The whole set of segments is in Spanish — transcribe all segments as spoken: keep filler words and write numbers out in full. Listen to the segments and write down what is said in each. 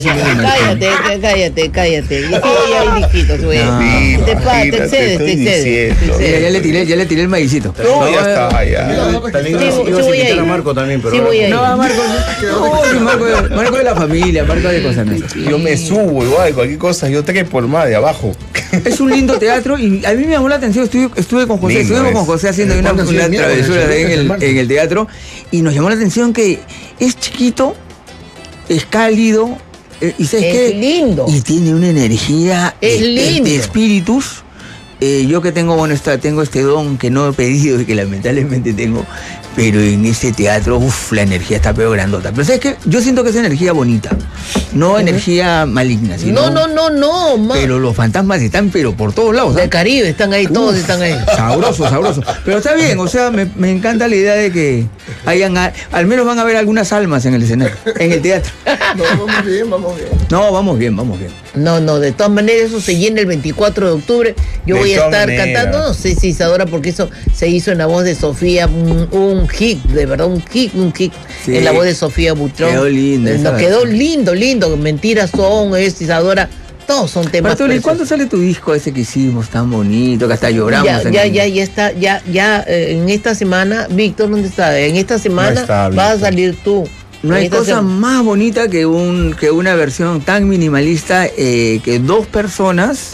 Cállate, cállate, cállate. Yo soy ahí, hijito, soy ahí. Te pasa, te excedes, te excedes. Ya, ya le tiré, ya le tiré el maicito. No, ya está, ya. También voy a ir a Marco también, pero. Sí, voy a ir. No, Marco, no, Marco, Marco de la familia, Marco de cosas. Yo me subo igual, cualquier cosa, yo tres por más de abajo. Es un lindo teatro y a mí me llamó la atención, estuve, estuve con José, Lindo estuvimos es. con José haciendo una, una travesura en el, en el teatro y nos llamó la atención que es chiquito, es cálido, eh, y ¿sabes Es qué? lindo. Y tiene una energía Es de, lindo. de espíritus. Eh, yo que tengo, bueno, esta, tengo este don que no he pedido y que lamentablemente tengo, pero en este teatro, uff, la energía está peor grandota. Pero ¿sabes qué? Yo siento que es energía bonita, no uh-huh. energía maligna. Sino, no, no, no, no, man. Pero los fantasmas están, pero por todos lados. Del Caribe, están ahí, todos Uf, están ahí. Sabroso, sabroso. Pero está bien, o sea, me, me encanta la idea de que hayan, a, al menos van a haber algunas almas en el escenario, en el teatro. No, vamos bien, vamos bien. No, vamos bien, vamos bien. No, no, de todas maneras eso se llena el veinticuatro de octubre. Yo De voy a todas estar maneras. cantando, no sé si Isadora, porque eso se hizo en la voz de Sofía, un, un hit, de verdad, un hit, un hit, Sí. en la voz de Sofía Butrón. Quedó lindo, Eh, esa no, quedó versión. lindo, lindo. Mentiras son, es Isadora, todos son temas. Bartoli, preciosos. ¿cuándo sale tu disco ese que hicimos tan bonito, que hasta lloramos? Ya, en ya, el- ya, ya está, ya, ya, eh, en esta semana, Víctor, ¿dónde está? En esta semana está, vas a Víctor. salir tú. No hay En esta cosa sem- más bonita que, un, que una versión tan minimalista eh, que dos personas,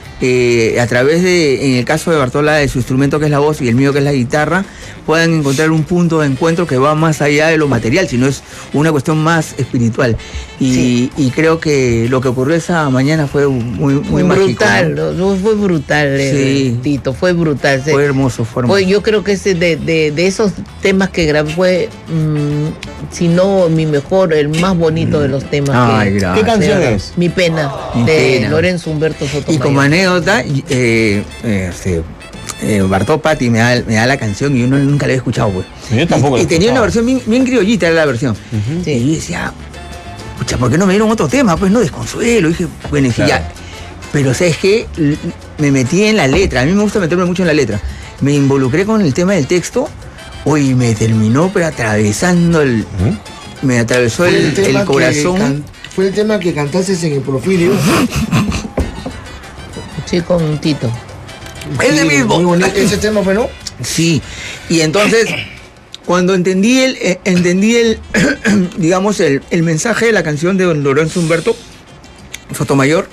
eh, a través de, en el caso de Bartola, de su instrumento que es la voz y el mío que es la guitarra, puedan encontrar un punto de encuentro que va más allá de lo material, sino es una cuestión más espiritual. Y, Sí. y creo que lo que ocurrió esa mañana fue muy, muy mágico, brutal, ¿no? ¿no? Fue brutal, eh, Sí. Tito, fue brutal. Fue hermoso, fue hermoso. Pues yo creo que ese de, de, de esos temas que grabé fue, mm, si no mi mejor, el más bonito de los temas. Ay, que, gracias. ¿Qué canción es? Mi pena, Mi de pena. Lorenzo Humberto Sotomayor. Y como anécdota, eh, eh, este, eh, Bartó Patti me da, me da la canción y yo no- nunca la había escuchado, pues. Yo tampoco Y, la y tenía escuchaba. una versión bien, bien criollita, era la versión. Sí. Y yo decía, escucha, ¿por qué no me dieron otro tema? Pues no, Desconsuelo. Y dije, bueno, dije, Claro. ya. Pero ¿sabes qué? L- Me metí en la letra. A mí me gusta meterme mucho en la letra. Me involucré con el tema del texto. Hoy me terminó, pero atravesando el... ¿Mm? Me atravesó Fue el, tema el que corazón. can- Fue el tema que cantaste en el Profilio. Sí, con Tito. Es el mismo. Muy bonito. Ese tema fue, ¿no? Sí, y entonces cuando entendí el, eh, entendí el, digamos, el, el mensaje de la canción de don Lorenzo Humberto Sotomayor,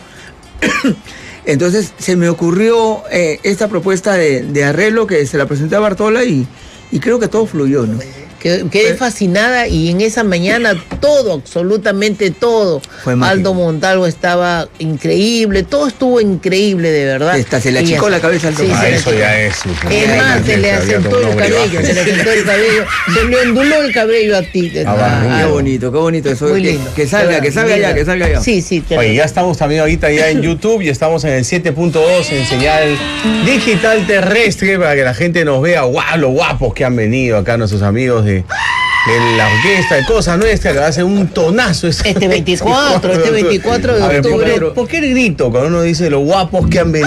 entonces se me ocurrió eh, esta propuesta de, de arreglo que se la presenté a Bartola y, y creo que todo fluyó, ¿no? Que- Quedé fascinada y en esa mañana todo, absolutamente todo. Fue mágico. Aldo Montalvo estaba increíble, todo estuvo increíble, de verdad. Esta, se le Y achicó ya- la cabeza al Sí, doctor. Ah, se le eso achicó. ya es. su- Es más, se le Había asentó todo un el hombre cabello, bajo. se le asentó el cabello, se le onduló el cabello a ti. Ah, va, Qué Ah, bonito, qué bonito eso. Muy que, lindo. que salga, que salga ya, que salga ya. Sí, sí. te- Oye, ya estamos también ahorita ya en YouTube y estamos en el siete punto dos en señal digital terrestre para que la gente nos vea, guau, lo guapos que han venido acá nuestros amigos de, de la orquesta de Cosa Nuestra, que va a hacer un tonazo. ese- Este veinticuatro, este veinticuatro de A ver, ¿por qué- octubre. ¿por qué el grito cuando uno dice lo guapos que han venido?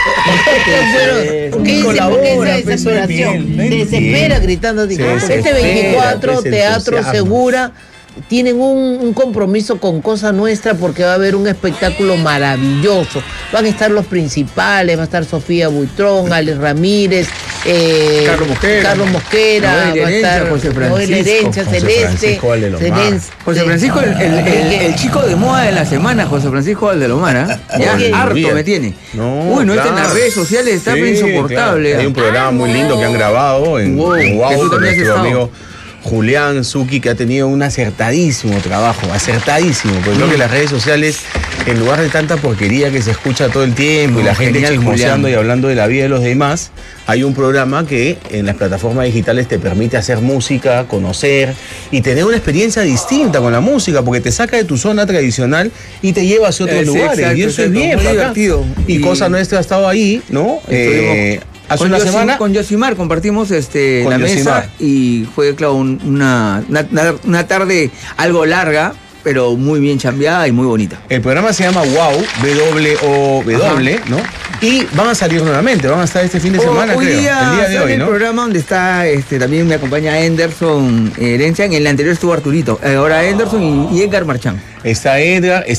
Bueno, ¿por qué dice? Colabora, Porque esa pues, desesperación. no Se desespera entiendo. gritando. Se Porque este desespera, veinticuatro, pues, el Teatro entusiasmo. Segura, tienen un, un compromiso con Cosa Nuestra porque va a haber un espectáculo maravilloso. Van a estar los principales, va a estar Sofía Buitrón, Alex Ramírez, eh, Carlos Mosquera. Carlos Mosquera, Noel va a Herencia, estar José Noel Francisco. Herencia, José Celeste. Francisco Valdelomar. Celeste- José Francisco, el, el- el- el chico de moda de la semana, José Francisco Valdelomar, ¿ah? Ya Oye, harto bien. me tiene. No, Uy, no está en claro. las redes sociales, está Sí, insoportable. claro. Hay un programa muy lindo que han grabado en, Wow, en que Wow tú con también has nuestro estado. amigo Julián Zucchi, que ha tenido un acertadísimo trabajo, acertadísimo, porque creo que las redes sociales, en lugar de tanta porquería que se escucha todo el tiempo y No, la gente genial, chismoseando Julián. y hablando de la vida de los demás, hay un programa que en las plataformas digitales te permite hacer música, conocer y tener una experiencia distinta con la música, porque te saca de tu zona tradicional y te lleva hacia otros Eh, sí, lugares. exacto, y eso es exacto, bien, muy bacán. divertido. Y, Y- Cosa Nuestra ha estado ahí, ¿no? Estuvimos Eh, hace con una Yosim- semana. Con Yosimar compartimos este, Con la Yosimar. mesa y fue, claro, un- una, una, una tarde algo larga, pero muy bien chambeada y muy bonita. El programa se llama Wow, W O W, ¿no? Y van a salir nuevamente, van a estar este fin de semana, hoy creo. Día el día de sale hoy, el ¿no? programa donde está, este, también me acompaña Anderson Herencia. En el anterior estuvo Arturito. Ahora Anderson y, y Edgar Marchán. Está Edgar,